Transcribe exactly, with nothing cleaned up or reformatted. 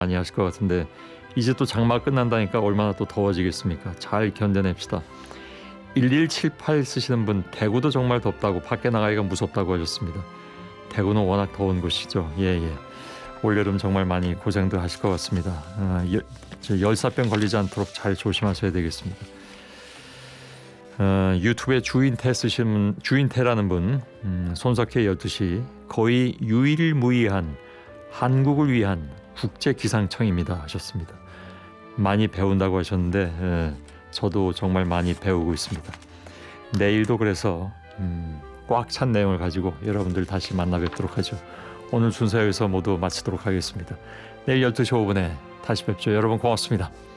많이 하실 것 같은데 이제 또 장마 끝난다니까 얼마나 또 더워지겠습니까? 잘 견뎌냅시다. 일일칠팔 쓰시는 분, 대구도 정말 덥다고 밖에 나가기가 무섭다고 하셨습니다. 대구는 워낙 더운 곳이죠. 예예. 올여름 정말 많이 고생도 하실 것 같습니다. 아, 열, 열사병 걸리지 않도록 잘 조심하셔야 되겠습니다. 어, 유튜브에 주인태 쓰시는 주인태라는 분, 음, 손석희 열두 시 거의 유일무이한 한국을 위한 국제기상청입니다 하셨습니다. 많이 배운다고 하셨는데 에, 저도 정말 많이 배우고 있습니다. 내일도 그래서 음, 꽉 찬 내용을 가지고 여러분들 다시 만나 뵙도록 하죠. 오늘 순서 여기서 모두 마치도록 하겠습니다. 내일 열두 시 오 분에 다시 뵙죠. 여러분 고맙습니다.